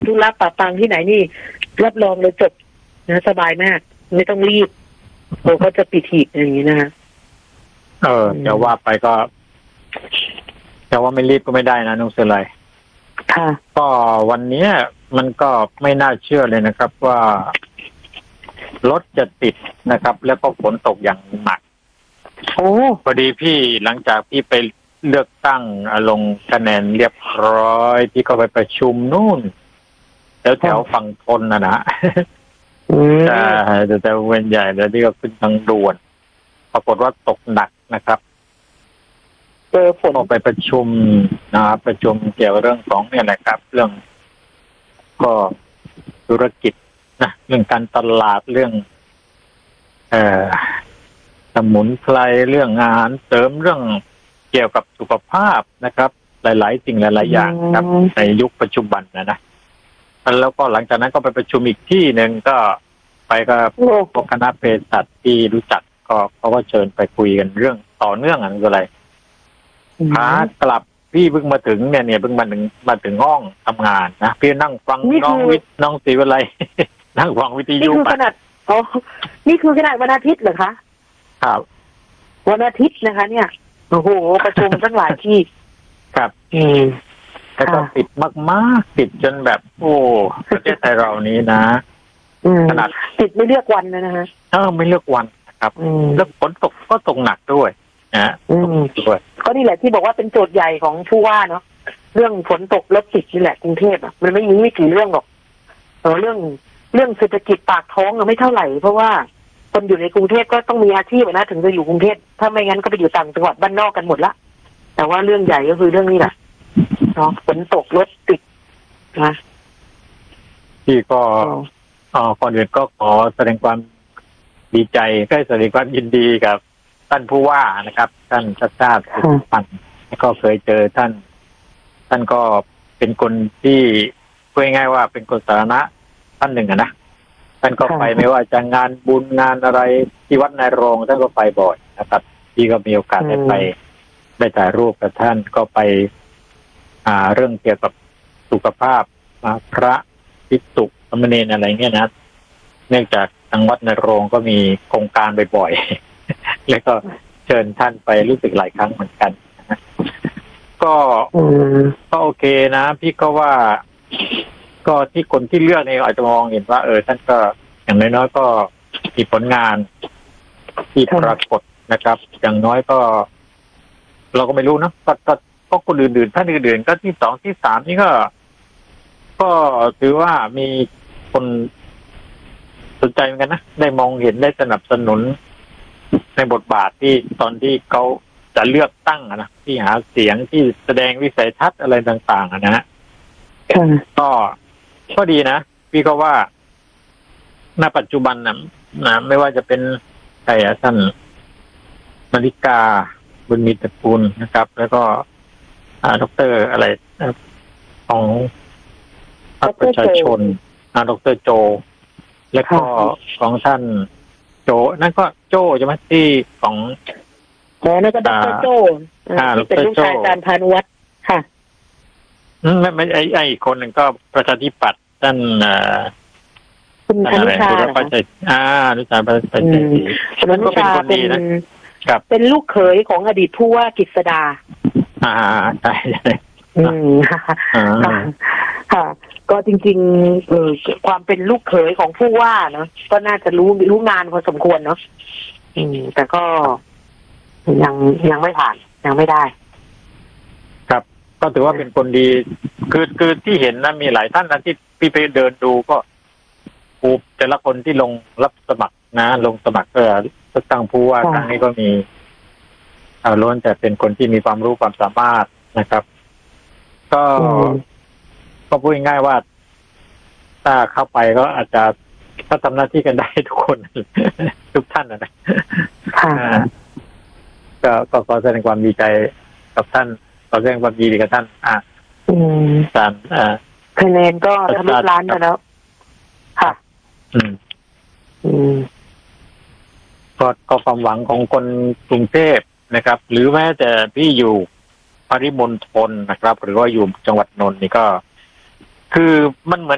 ธุระปะปังที่ไหนนี่รับรองเลยจบนะสบายมากไม่ต้องรีบโอ้เขาจะปิดหีบอย่างนี้นะคะจะว่าไปก็จะว่าไม่รีบก็ไม่ได้นะน้องเสรีค่ะก็วันนี้มันก็ไม่น่าเชื่อเลยนะครับว่ารถจะติดนะครับแล้วก็ฝนตกอย่างหนักพอดีพี่หลังจากพี่ไปเลือกตั้งลงคะแนนเรียบร้อยพี่ก็ไปประชุมนู่นแถวฝั่งทนนะแต่เวนใหญ่แล้วที่ก็ขึ้นทางด่วนปรากฏว่าตกหนักนะครับฝนไปประชุมนะครับประชุมเกี่ยวเรื่องของเนี่ยแหละครับเรื่องก็ธุรกิจนะเรื่องการตลาดเรื่องสมุนไพรเรื่องอาหารเสริมเรื่องเกี่ยวกับสุขภาพนะครับหลายๆสิ่งหลายๆอย่างครับในยุคปัจจุบันนะแล้วก็หลังจากนั้นก็ไปประชุมอีกที่หนึ่งก็ไปกับพวกคณะเภสัชที่รู้จักก็เขาก็เชิญไปคุยกันเรื่องต่อเนื่องอะไรขากลับพี่เพิ่งมาถึงเนี่ยเพิ่งมาถึงห้องทำงานนะพี่นั่งฟังน้องศรีวิไลนั่งฟังวิทยุนี่คือขนาดนี่คือขนาดวันอาทิตย์เหรอคะครับวันอาทิตย์นะคะเนี่ยโอ้โหประชุมตั้งหลายที่ครับแล้วก็ติดมากๆติดจนแบบโอ้ประเทศไทยเรานี้นะขนาดติดไม่เลือกวันเลยนะคะไม่เลือกวันครับแล้วฝนตกก็ตกหนักด้วยนะก็นี่แหละที่บอกว่าเป็นโจทย์ใหญ่ของผู้ว่าเนาะเรื่องฝนตกรถติดนี่แหละกรุงเทพมันไม่กี่เรื่องหรอกเรื่องเศรษฐกิจปากท้องไม่เท่าไหร่เพราะว่าคนอยู่ในกรุงเทพก็ต้องมีอาชีพนะถึงจะอยู่กรุงเทพถ้าไม่งั้นก็ไปอยู่ต่างจังหวัดบ้านนอกกันหมดละแต่ว่าเรื่องใหญ่ก็คือเรื่องนี้แหละเนาะฝนตกรถติดนะที่ก็ก่อนอื่นก็ขอแสดงความดีใจก็แสดงความยินดีกับท่านผู้ว่านะครับท่านชาติชาติพันธ์ก็เคยเจอท่านก็เป็นคนที่พูดง่ายๆว่าเป็นคนสาธารณะท่านหนึ่งนะท่านก็ไปไม่ว่าจะงานบุญงานอะไรที่วัดนายโรงท่านก็ไปบ่อยนะครับที่ก็มีโอกาสได้ถ่ายรูปกับท่านก็ไปเรื่องเกี่ยวกับสุขภาพพระภิกษุสามเณรอะไรเงี้ยนะเนื่องจากทางวัดนายโรงก็มีโครงการบ่อยๆแล้วก็เชิญท่านไปรู้สึกหลายครั้งเหมือนกันก็โอเคนะพี่ก็ว่าก็ที่คนที่เลือกเนี่ยอาจจะมองเห็นว่าท่านก็อย่างน้อยๆก็มีผลงานที่ปรากฏนะครับอย่างน้อยก็เราก็ไม่รู้นะก็คนอื่นๆท่านอื่นๆก็ที่สองที่สามนี่ก็ถือว่ามีคนสนใจเหมือนกันนะได้มองเห็นได้สนับสนุนในบทบาทที่ตอนที่เขาจะเลือกตั้งนะที่หาเสียงที่แสดงวิสัยทัศน์อะไรต่างๆนะฮะก็ดีนะพี่ก็ว่าณปัจจุบันนะไม่ว่าจะเป็นใครท่านมาริกาบุญมีตระกูลนะครับแล้วก็ดรอะไรของพรรคประชาชนดร.โจและก็ของท่านโจนั่นก็โจใช่ไหมที่ของนั่นก็ดร.โจเป็นลูกชายอาจารย์พานุวัฒน์ค่ะไม่ไอ้คนหนึ่งก็ประชาธิปัตย์ท่านคุณอนุชานุชาประชาธิปัตย์ก็เป็นคนดีนะครับเป็นลูกเขยของอดีตผู้ว่ากฤษดาใช่ค่ะก็จริงๆความเป็นลูกเขยของผู้ว่าเนาะก็น่าจะรู้งานพอสมควรเนาะแต่ก็ยังไม่ผ่านยังไม่ได้ครับก็ถือว่าเป็นคนดีคือที่เห็นนะมีหลายท่านนะที่พี่ไปเดินดูก็แต่ละคนที่ลงรับสมัครนะลงสมัครเลือกตั้งผู้ว่าครั้งนี้ก็มีล้วนแต่เป็นคนที่มีความรู้ความสามารถนะครับก็พูดง่ายๆว่าถ้าเข้าไปก็อาจจะถ้าทำหน้าที่กันได้ทุกคนทุกท่านนะก็ขอแสดงความดีใจกับท่านขอแสดงความดีกับท่านท่านคะแนนก็ทะลุล้านไปแล้วค่ะก็ความหวังของคนกรุงเทพนะครับหรือแม้แต่ที่อยู่ปริมณฑลนะครับหรือว่าอยู่จังหวัดนนท์นี่ก็คือมันเหมือน